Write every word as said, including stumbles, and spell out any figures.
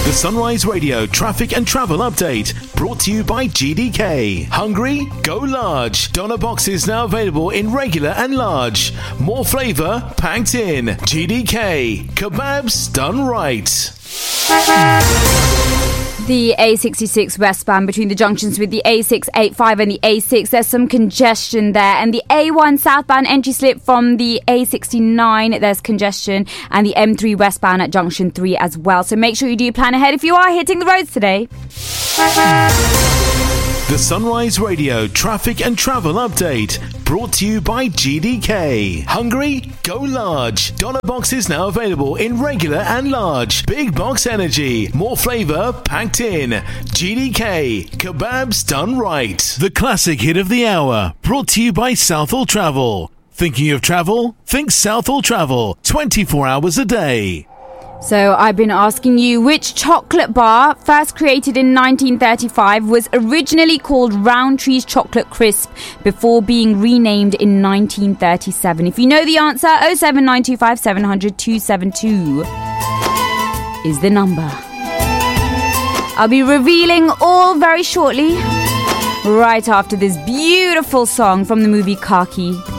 The Sunrise Radio traffic and travel update brought to you by G D K. Hungry? Go large. Doner boxes now available in regular and large. More flavour packed in. G D K. Kebabs done right. The A sixty-six westbound between the junctions with the A six eighty-five and the A six, there's some congestion there. And the A one southbound entry slip from the A sixty-nine, there's congestion. And the M three westbound at junction three as well. So make sure you do plan ahead if you are hitting the roads today. The Sunrise Radio traffic and travel update brought to you by G D K. Hungry? Go large. Doner boxes now available in regular and large. Big box energy. More flavour packed in. G D K. Kebabs done right. The classic hit of the hour brought to you by Southall Travel. Thinking of travel? Think Southall Travel. twenty-four hours a day. So I've been asking you, which chocolate bar, first created in nineteen thirty-five, was originally called Rowntree's Chocolate Crisp before being renamed in nineteen thirty-seven? If you know the answer, oh seven nine two five seven hundred two seven two is the number. I'll be revealing all very shortly, right after this beautiful song from the movie Khaki.